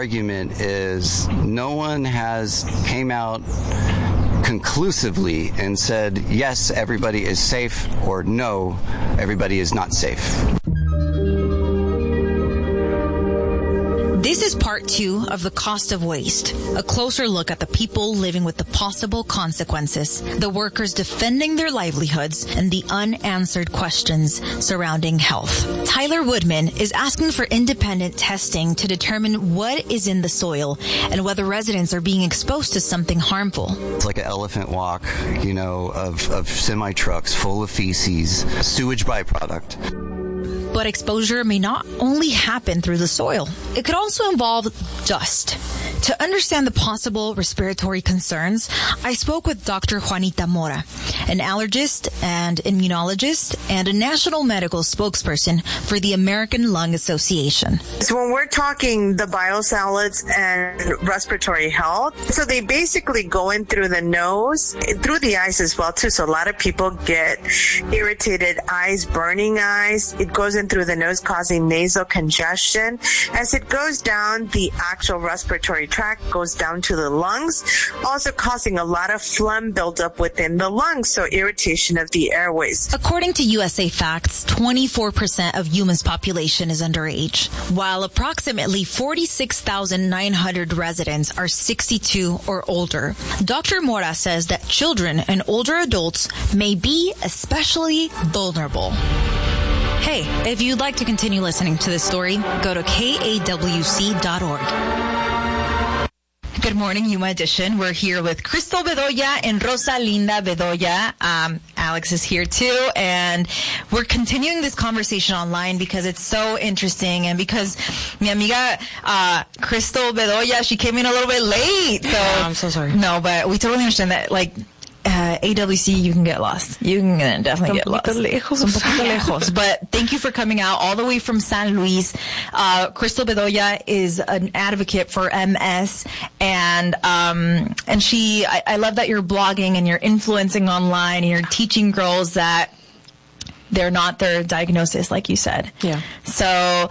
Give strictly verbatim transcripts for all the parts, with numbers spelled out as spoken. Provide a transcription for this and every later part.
argument is no one has came out conclusively and said, yes, everybody is safe, or no, everybody is not safe. This is part two of The Cost of Waste, a closer look at the people living with the possible consequences, the workers defending their livelihoods, and the unanswered questions surrounding health. Tyler Woodman is asking for independent testing to determine what is in the soil and whether residents are being exposed to something harmful. It's like an elephant walk, you know, of, of semi-trucks full of feces, sewage byproduct. But exposure may not only happen through the soil. It could also involve dust. To understand the possible respiratory concerns, I spoke with Doctor Juanita Mora, an allergist and immunologist and a national medical spokesperson for the American Lung Association. So when we're talking the biosolids and respiratory health, so they basically go in through the nose, through the eyes as well too. So a lot of people get irritated eyes, burning eyes. It goes in through the nose, causing nasal congestion. As it goes down, the actual respiratory tract goes down to the lungs, also causing a lot of phlegm buildup within the lungs, so irritation of the airways. According to U S A Facts, twenty-four percent of Yuma's population is underage, while approximately forty-six thousand nine hundred residents are sixty-two or older. Doctor Mora says that children and older adults may be especially vulnerable. Hey, if you'd like to continue listening to this story, go to K A W C dot org. Good morning, Yuma Edition. We're here with Crystal Bedoya and Rosalinda Bedoya. Um, Alex is here too, and we're continuing this conversation online because it's so interesting, and because mi amiga uh, Crystal Bedoya, she came in a little bit late. So oh, I'm so sorry. No, but we totally understand that. Like. Uh, A W C, you can get lost. You can definitely get lost. Lejos. Un poquito lejos. But thank you for coming out all the way from San Luis. Uh, Crystal Bedoya is an advocate for M S, and um, and she. I, I love that you're blogging and you're influencing online and you're teaching girls that they're not their diagnosis, like you said. Yeah. So,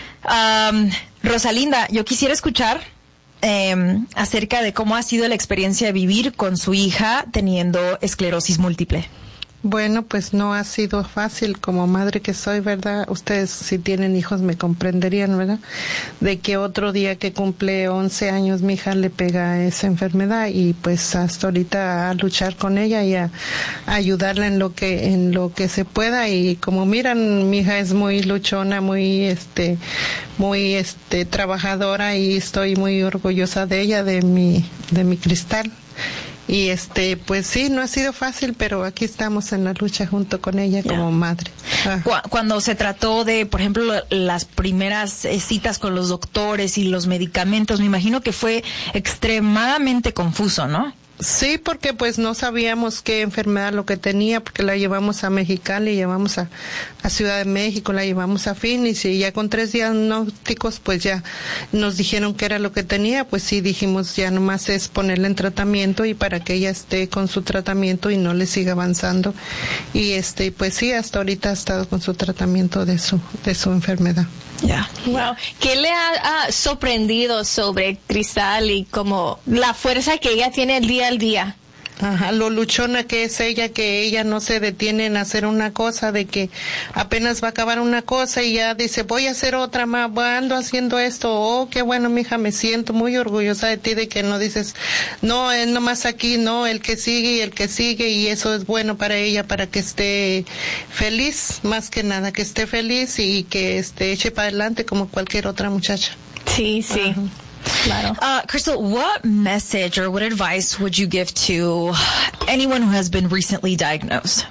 um, Rosalinda, yo quisiera escuchar Eh, acerca de cómo ha sido la experiencia de vivir con su hija teniendo esclerosis múltiple. Bueno, pues no ha sido fácil como madre que soy, ¿verdad? Ustedes si tienen hijos me comprenderían, ¿verdad? De que otro día que cumple once años mi hija le pega esa enfermedad y pues hasta ahorita a luchar con ella y a, a ayudarla en lo que en lo que se pueda, y como miran mi hija es muy luchona, muy este muy este trabajadora, y estoy muy orgullosa de ella, de mi de mi cristal. Y este, pues sí, no ha sido fácil, pero aquí estamos en la lucha junto con ella yeah. como madre. Ah. Cuando se trató de, por ejemplo, las primeras citas con los doctores y los medicamentos, me imagino que fue extremadamente confuso, ¿no? Sí, porque pues no sabíamos qué enfermedad lo que tenía, porque la llevamos a Mexicali, llevamos a, a Ciudad de México, la llevamos a Phoenix, y ya con tres diagnósticos pues ya nos dijeron qué era lo que tenía. Pues sí, dijimos ya nomás es ponerla en tratamiento y para que ella esté con su tratamiento y no le siga avanzando. Y este, pues sí, hasta ahorita ha estado con su tratamiento de su, de su enfermedad. Yeah. Wow. ¿Qué le ha uh, sorprendido sobre Cristal y como la fuerza que ella tiene el día al día? Ajá, lo luchona que es ella, que ella no se detiene en hacer una cosa, de que apenas va a acabar una cosa y ya dice, voy a hacer otra más, ando haciendo esto. Oh, qué bueno, mija, me siento muy orgullosa de ti, de que no dices, no, es nomás aquí, no, el que sigue y el que sigue, y eso es bueno para ella, para que esté feliz, más que nada, que esté feliz y que esté eche para adelante como cualquier otra muchacha. Sí, sí. Ajá. Claro. Uh, Crystal, what message or what advice would you give to anyone who has been recently diagnosed?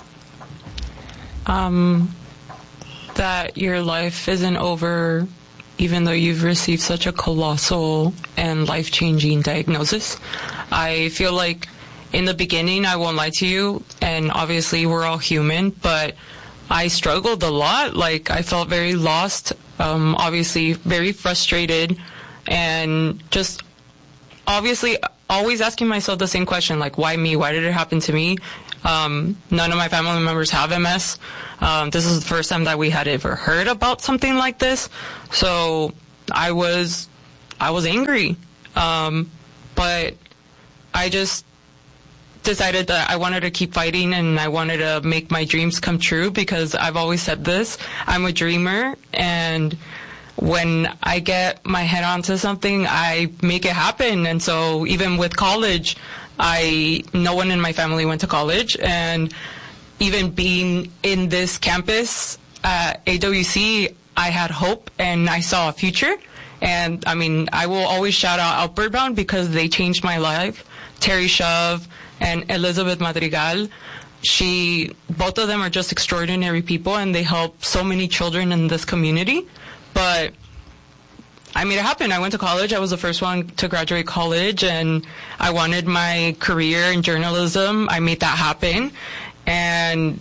Um, that your life isn't over, even though you've received such a colossal and life-changing diagnosis. I feel like in the beginning, I won't lie to you, and obviously we're all human, but I struggled a lot. Like, I felt very lost, um, obviously very frustrated, and just obviously always asking myself the same question, like, why me? Why did it happen to me? Um, none of my family members have M S. Um, this is the first time that we had ever heard about something like this. So I was I was angry. Um, but I just decided that I wanted to keep fighting and I wanted to make my dreams come true, because I've always said this, I'm a dreamer, and when I get my head onto something, I make it happen. And so even with college, I no one in my family went to college, and even being in this campus at A W C, I had hope and I saw a future. And I mean, I will always shout out Outward Bound because they changed my life. Terry Shove and Elizabeth Madrigal, she, both of them are just extraordinary people, and they help so many children in this community. But I made it happen. I went to college. I was the first one to graduate college, and I wanted my career in journalism. I made that happen. And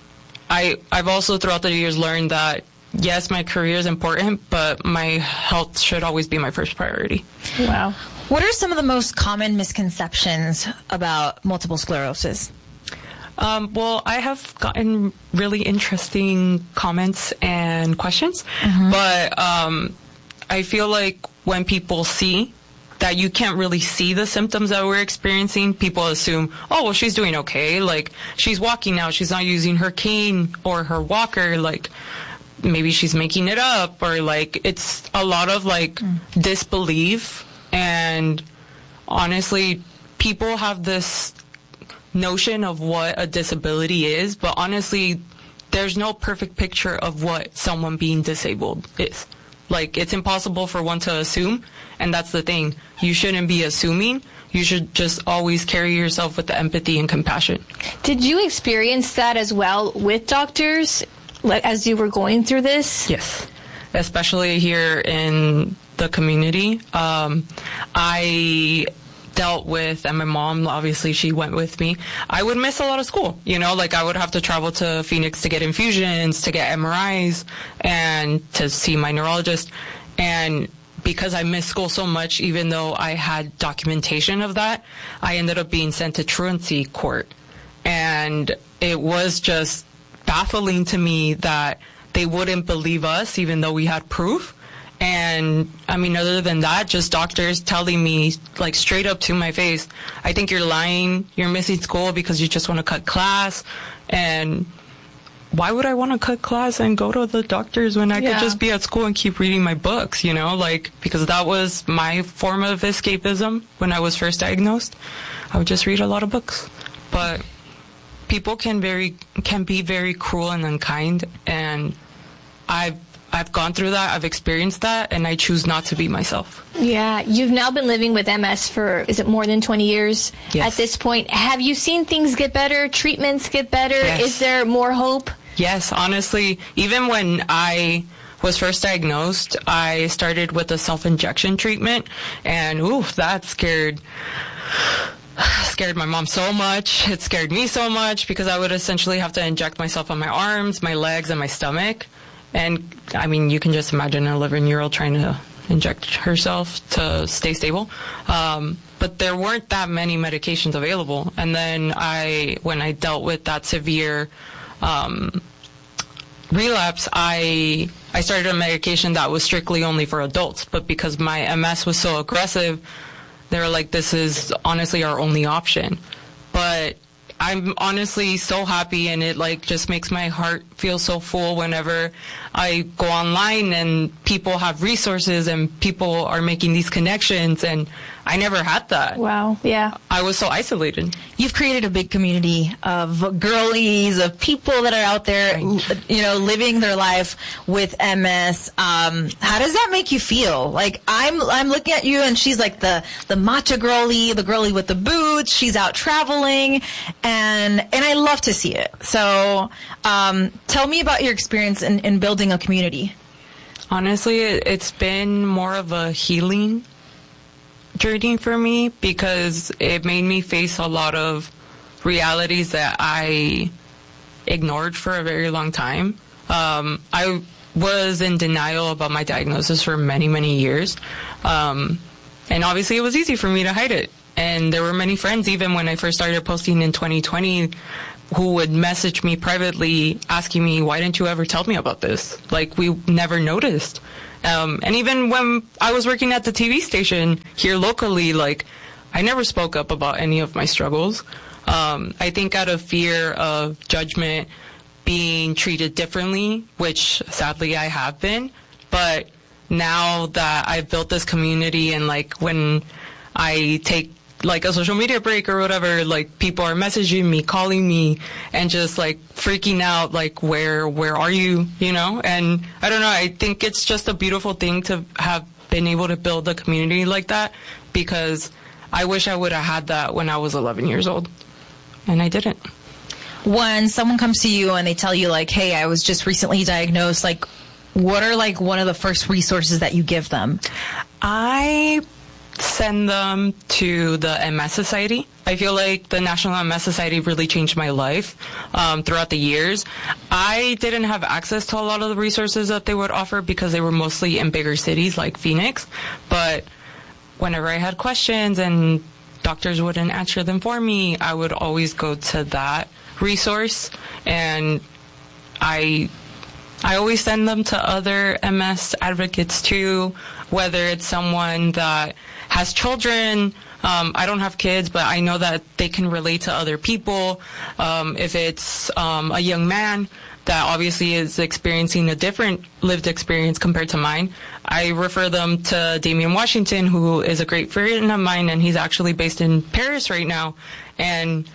I, I've also throughout the years learned that, yes, my career is important, but my health should always be my first priority. Wow. What are some of the most common misconceptions about multiple sclerosis? Um, well, I have gotten really interesting comments and questions, mm-hmm. but um, I feel like when people see that you can't really see the symptoms that we're experiencing, people assume, oh, well, she's doing okay. Like, she's walking now. She's not using her cane or her walker. Like, maybe she's making it up, or like, it's a lot of like mm. disbelief. And honestly, people have this notion of what a disability is, but honestly, there's no perfect picture of what someone being disabled is. Like, it's impossible for one to assume, and that's the thing. You shouldn't be assuming. You should just always carry yourself with the empathy and compassion. Did you experience that as well with doctors, like as you were going through this? Yes, especially here in the community. Um, I dealt with, and my mom, obviously, she went with me. I would miss a lot of school, you know, like I would have to travel to Phoenix to get infusions, to get M R Is, and to see my neurologist. And because I missed school so much, even though I had documentation of that, I ended up being sent to truancy court. And it was just baffling to me that they wouldn't believe us, even though we had proof. And I mean, other than that, just doctors telling me, like, straight up to my face, I think you're lying, you're missing school because you just want to cut class. And why would I want to cut class and go to the doctors when I yeah. could just be at school and keep reading my books, you know, like, because that was my form of escapism when I was first diagnosed. I would just read a lot of books. But people can very can be very cruel and unkind, and I've I've gone through that, I've experienced that, and I choose not to be myself. Yeah, you've now been living with M S for, is it more than twenty years yes. at this point? Have you seen things get better, treatments get better? Yes. Is there more hope? Yes, honestly, even when I was first diagnosed, I started with a self-injection treatment, and ooh, that scared... scared my mom so much. It scared me so much because I would essentially have to inject myself on my arms, my legs, and my stomach. And, I mean, you can just imagine an eleven-year-old trying to inject herself to stay stable. Um, but there weren't that many medications available. And then I, when I dealt with that severe um, relapse, I I started a medication that was strictly only for adults. But because my M S was so aggressive, they were like, this is honestly our only option. But I'm honestly so happy, and it like just makes my heart feel so full whenever I go online and people have resources and people are making these connections, and I never had that. Wow, yeah. I was so isolated. You've created a big community of girlies, of people that are out there, you know, living their life with M S. Um, how does that make you feel? Like, I'm I'm looking at you, and she's like the the matcha girly, the girly with the boots. She's out traveling, and and I love to see it. So, um, tell me about your experience in, in building a community. Honestly, it, it's been more of a healing journey for me because it made me face a lot of realities that I ignored for a very long time. Um, I was in denial about my diagnosis for many, many years. Um, and obviously it was easy for me to hide it. And there were many friends, even when I first started posting in twenty twenty, who would message me privately asking me, why didn't you ever tell me about this? Like, we never noticed. Um, and even when I was working at the T V station here locally, like, I never spoke up about any of my struggles. Um, I think out of fear of judgment, being treated differently, which sadly I have been. But now that I've built this community, and like when I take like a social media break or whatever, like people are messaging me, calling me, and just like freaking out, like where where are you, you know? And I don't know, I think it's just a beautiful thing to have been able to build a community like that, because I wish I would have had that when I was eleven years old, and I didn't. When someone comes to you and they tell you like, hey, I was just recently diagnosed, like what are like one of the first resources that you give them? I send them to the M S Society. I feel like the National M S Society really changed my life um, throughout the years. I didn't have access to a lot of the resources that they would offer because they were mostly in bigger cities like Phoenix. But whenever I had questions and doctors wouldn't answer them for me, I would always go to that resource. And I I always send them to other M S advocates too, whether it's someone that has children. Um, I don't have kids, but I know that they can relate to other people. Um, if it's um, a young man that obviously is experiencing a different lived experience compared to mine, I refer them to Damian Washington, who is a great friend of mine, and he's actually based in Paris right now. And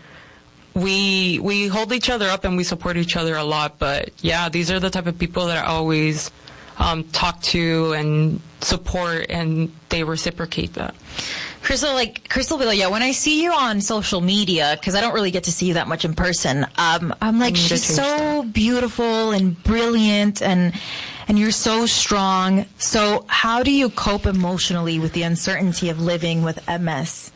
we we hold each other up and we support each other a lot. But yeah, these are the type of people that I always um, talk to and support, and they reciprocate that. Crystal, like Crystal Vilella, when I see you on social media, because I don't really get to see you that much in person, um, I'm like, she's so that. beautiful and brilliant, and and you're so strong. So how do you cope emotionally with the uncertainty of living with M S?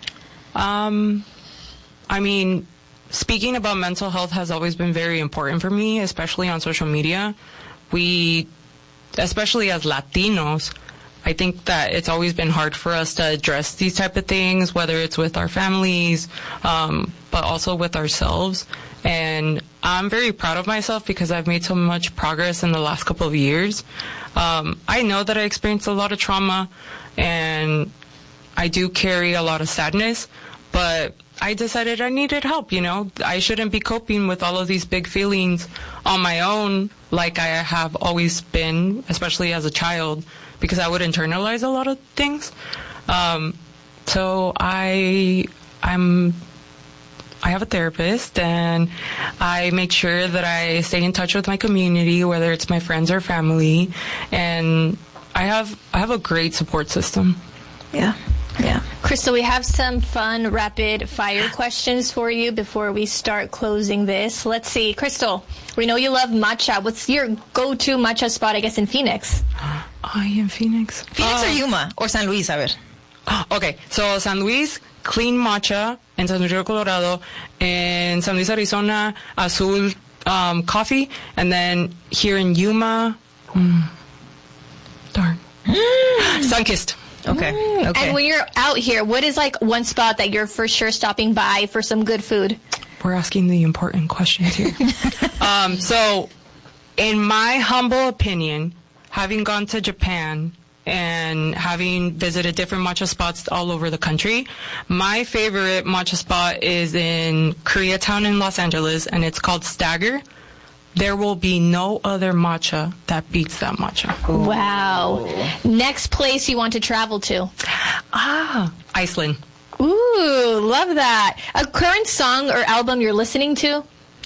Um, I mean, speaking about mental health has always been very important for me, especially on social media. We, especially as Latinos, I think that it's always been hard for us to address these type of things, whether it's with our families, um, but also with ourselves. And I'm very proud of myself because I've made so much progress in the last couple of years. Um, I know that I experienced a lot of trauma, and I do carry a lot of sadness, but I decided I needed help, you know. I shouldn't be coping with all of these big feelings on my own like I have always been, especially as a child, because I would internalize a lot of things. Um, so I, I'm, I have a therapist, and I make sure that I stay in touch with my community, whether it's my friends or family, and I have, I have a great support system. Yeah. Yeah. Crystal, we have some fun rapid fire questions for you before we start closing this. Let's see. Crystal, we know you love matcha. What's your go-to matcha spot, I guess, in Phoenix? I am Phoenix. Phoenix uh, or Yuma? Or San Luis, a ver. Okay, so San Luis, clean matcha. In San Luis, Colorado. In San Luis, Arizona, Azul um, coffee. And then here in Yuma, mm, darn. Sunkist. Okay. Mm. Okay. And when you're out here, what is like one spot that you're for sure stopping by for some good food? We're asking the important questions here. um, so, in my humble opinion, having gone to Japan and having visited different matcha spots all over the country, my favorite matcha spot is in Koreatown in Los Angeles, and it's called Stagger. There will be no other matcha that beats that matcha. Ooh. Wow. Next place you want to travel to? Ah, Iceland. Ooh, love that. A current song or album you're listening to?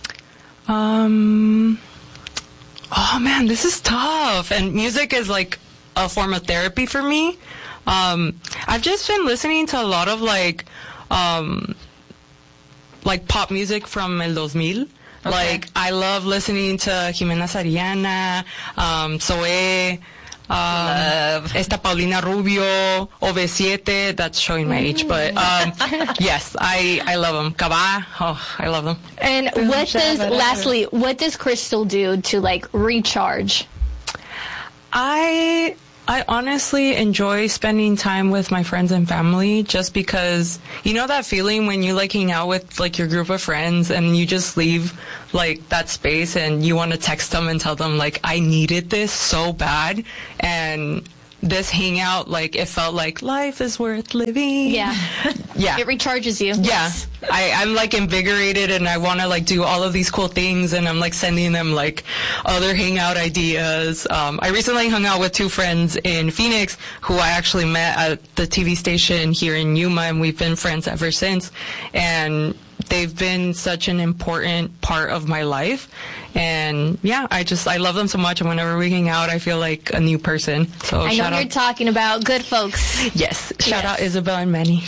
Um, oh man, this is tough. And music is like a form of therapy for me. Um, I've just been listening to a lot of like, um, like pop music from El dos mil. Okay. Like, I love listening to Jimena Sariana, um, Zoe, um, esta Paulina Rubio, O V siete, that's showing my age, but, um, yes, I, I love them. Cabá, oh, I love them. And what does, lastly, what does Crystal do to, like, recharge? I... I honestly enjoy spending time with my friends and family, just because, you know that feeling when you like hang out with like your group of friends and you just leave like that space and you want to text them and tell them like, I needed this so bad. And this hangout, like, it felt like life is worth living. Yeah. Yeah. It recharges you. Yeah. I, I'm like invigorated and I want to like do all of these cool things, and I'm like sending them like other hangout ideas. Um, I recently hung out with two friends in Phoenix who I actually met at the T V station here in Yuma, and we've been friends ever since. And they've been such an important part of my life. And yeah, I just, I love them so much. And whenever we hang out, I feel like a new person. So I know shout you're out. talking about good folks. Yes. Shout Yes. out Isabel and Manny.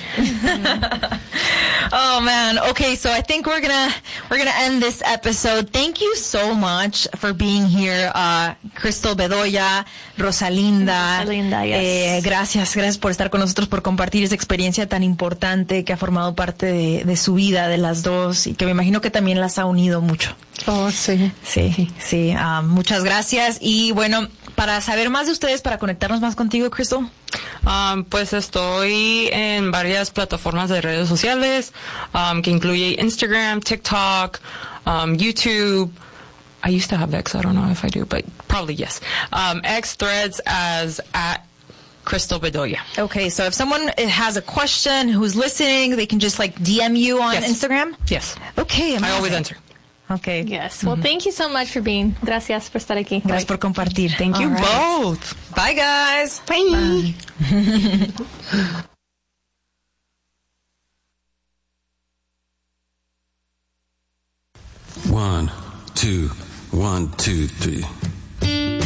Oh man. Okay, so I think we're gonna we're gonna end this episode. Thank you so much for being here, uh, Crystal Bedoya, Rosalinda. Rosalinda, yes. Eh, gracias, gracias por estar con nosotros, por compartir esa experiencia tan importante que ha formado parte de, de su vida, de las dos, y que me imagino que también las ha unido mucho. Oh, sí. Sí, sí. Uh, muchas gracias. Y bueno, para saber más de ustedes, para conectarnos más contigo, Crystal. Um, pues estoy en varias plataformas de redes sociales, um, que incluye Instagram, TikTok, um, YouTube. I used to have X, I don't know if I do, but probably yes. Um, X, Threads as at Crystal Bedoya. Okay, so if someone has a question who's listening, they can just like D M you on Yes. Instagram? Yes. Okay, amazing. I always answer. Okay. Yes. Well, thank you so much for being. Gracias por estar aquí. Gracias por compartir. Thank you All right. both. Bye, guys. Bye. One, two, one, two, three.